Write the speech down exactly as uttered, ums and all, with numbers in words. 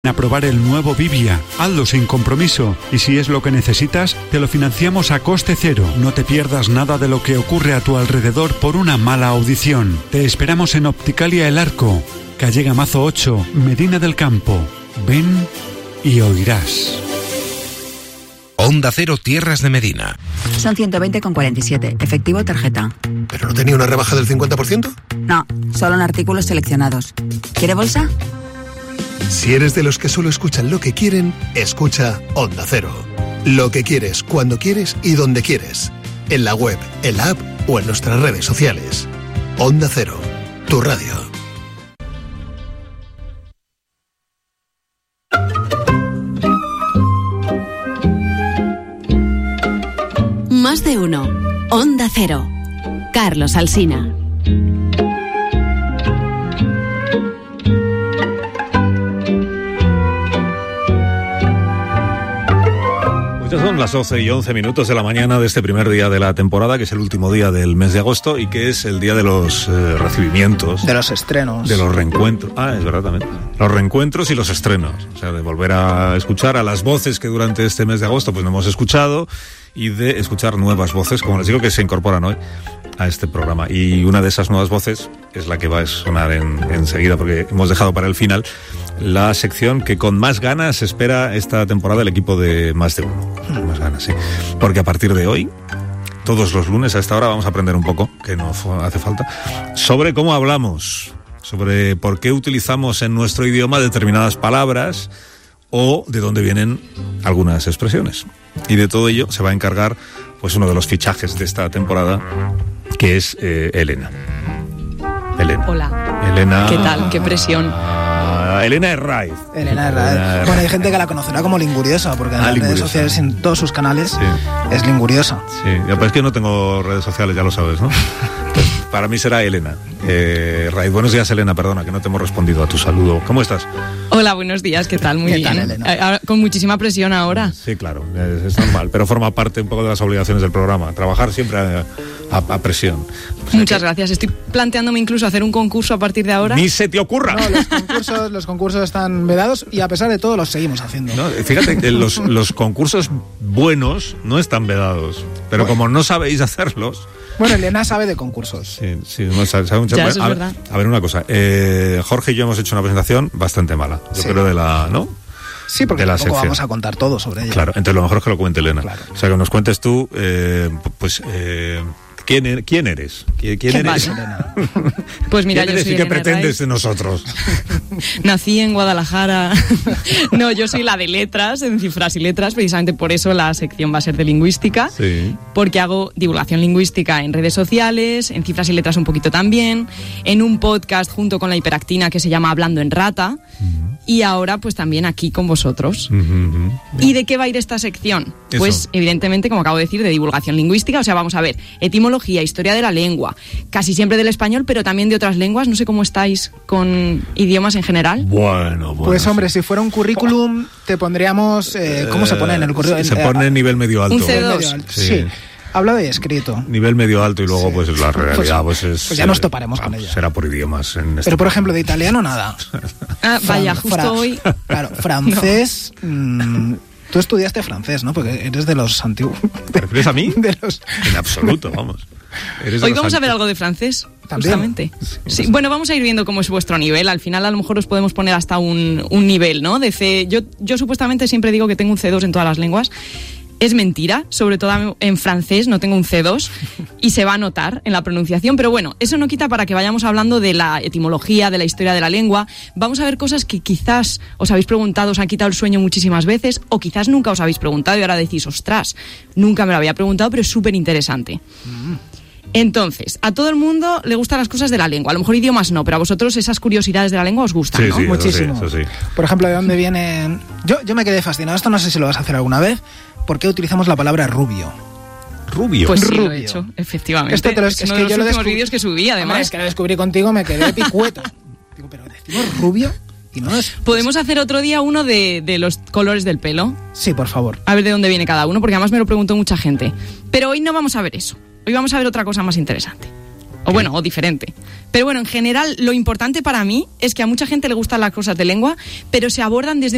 a probar el nuevo Vivia. Hazlo sin compromiso y si es lo que necesitas, te lo financiamos a coste cero. No te pierdas nada de lo que ocurre a tu alrededor por una mala audición. Te esperamos en Opticalia El Arco, calle Gamazo ocho, Medina del Campo. Ven y oirás. Onda Cero Tierras de Medina. Son ciento veinte con cuarenta y siete, efectivo tarjeta. ¿Pero no tenía una rebaja del cincuenta por ciento? No, solo en artículos seleccionados. ¿Quiere bolsa? Si eres de los que solo escuchan lo que quieren, escucha Onda Cero. Lo que quieres, cuando quieres y donde quieres. En la web, en la app o en nuestras redes sociales. Onda Cero, tu radio. Más de uno. Onda Cero. Carlos Alsina. Ya son las doce y once minutos de la mañana de este primer día de la temporada, que es el último día del mes de agosto y que es el día de los eh, recibimientos. De los estrenos. De los reencuentros. Ah, es verdad también. Los reencuentros y los estrenos. O sea, de volver a escuchar a las voces que durante este mes de agosto pues no hemos escuchado y de escuchar nuevas voces, como les digo, que se incorporan hoy a este programa. Y una de esas nuevas voces es la que va a sonar en, enseguida, porque hemos dejado para el final la sección que con más ganas espera esta temporada el equipo de Más de Uno. Más ganas, sí. Porque a partir de hoy, todos los lunes a esta hora, vamos a aprender un poco, que no hace falta, sobre cómo hablamos, sobre por qué utilizamos en nuestro idioma determinadas palabras o de dónde vienen algunas expresiones. Y de todo ello se va a encargar pues uno de los fichajes de esta temporada, que es eh, Elena. Elena. Hola. Elena. ¿Qué tal? ¿Qué presión? Uh, Elena Herraiz. Elena Herraiz. Bueno, hay gente que la conocerá como Linguriosa, porque en ah, las Linguriosa. redes sociales, en todos sus canales, sí. es Linguriosa. Sí, pues es que no tengo redes sociales, ya lo sabes, ¿no? Pues para mí será Elena. Eh, Herraiz. Buenos días, Elena, perdona, que no te hemos respondido a tu saludo. ¿Cómo estás? Hola, buenos días, ¿qué tal? Muy ¿Qué bien. tal, Elena? Ahora, con muchísima presión ahora. Sí, claro, es, es normal, pero forma parte un poco de las obligaciones del programa, trabajar siempre a, a, a presión. O sea, Muchas que... gracias, estoy planteándome incluso hacer un concurso a partir de ahora. ¡Ni se te ocurra! No, los concursos, los concursos están vedados y a pesar de todo los seguimos haciendo. No, fíjate que los, los concursos buenos no están vedados, pero bueno, como no sabéis hacerlos... Bueno, Elena sabe de concursos. Sí, sí, no sabe, sabe mucho. Ya, eso a, es verdad. A ver, una cosa. Eh, Jorge y yo hemos hecho una presentación bastante mala. Yo sí. creo de la, ¿no? Sí, porque de la tampoco sección. Vamos a contar todo sobre ella. Claro, entonces lo mejor es que lo cuente Elena. Claro. O sea, que nos cuentes tú, eh, pues, eh, ¿quién, er, ¿quién eres? ¿Quién, quién ¿Qué eres? Elena? Pues mira, ¿Quién yo eres soy y qué Elena pretendes Herraiz. de nosotros? Nací en Guadalajara. No, yo soy la de letras, en cifras y letras, precisamente por eso la sección va a ser de lingüística, Sí. porque hago divulgación lingüística en redes sociales, en cifras y letras un poquito también, en un podcast junto con la hiperactina que se llama Hablando en Rata, uh-huh. y ahora pues también aquí con vosotros. Uh-huh, uh-huh. ¿Y de qué va a ir esta sección? Eso. Pues evidentemente, como acabo de decir, de divulgación lingüística, o sea, vamos a ver etimología, historia de la lengua, casi siempre del español, pero también de otras lenguas. No sé cómo estáis con idiomas en general. Bueno, bueno. Pues hombre, si fuera un currículum, te pondríamos... Eh, ¿Cómo se pone en el currículum? Se pone en nivel medio alto. Un C dos. Medio alto. Sí. Sí. Hablado y escrito. Nivel medio alto y luego Sí. pues la realidad pues, Pues, es... pues ya nos toparemos eh, con ella. Será por idiomas. En este Pero por ejemplo, de italiano nada. Ah, vaya, Fran- justo fra- hoy... Claro, francés... mmm, tú estudiaste francés, ¿no? Porque eres de los antiguos. ¿Te refieres a mí? De los... En absoluto, vamos. Eres de Hoy los vamos a ver antiguos. algo de francés, ¿También? justamente. Sí, bueno, vamos a ir viendo cómo es vuestro nivel. Al final a lo mejor os podemos poner hasta un, un nivel, ¿no? De C. Yo, yo supuestamente siempre digo que tengo un C dos en todas las lenguas. Es mentira, sobre todo en francés no tengo un C dos y se va a notar en la pronunciación, pero bueno, eso no quita para que vayamos hablando de la etimología, de la historia de la lengua. Vamos a ver cosas que quizás os habéis preguntado, os han quitado el sueño muchísimas veces, o quizás nunca os habéis preguntado y ahora decís, ostras, nunca me lo había preguntado, pero es súper interesante. Entonces, a todo el mundo le gustan las cosas de la lengua, a lo mejor idiomas no, pero a vosotros esas curiosidades de la lengua os gustan, Sí, ¿no? sí, eso Muchísimo. sí, eso sí. Por ejemplo, ¿de dónde vienen...? Yo, yo me quedé fascinado, esto no sé si lo vas a hacer alguna vez. ¿Por qué utilizamos la palabra rubio? Rubio. Pues sí, lo Rubio. he hecho, efectivamente. Esto te lo- es es uno que de yo los lo últimos descubrí- vídeos que subí, Además, además. es que lo descubrí contigo, me quedé picueto. Digo, pero decimos rubio y no es... Podemos hacer otro día uno de, de los colores del pelo, Sí, por favor. a ver de dónde viene cada uno, porque además me lo preguntó mucha gente. Pero hoy no vamos a ver eso, hoy vamos a ver otra cosa más interesante. O bueno, o diferente. Pero bueno, en general, lo importante para mí es que a mucha gente le gustan las cosas de lengua, pero se abordan desde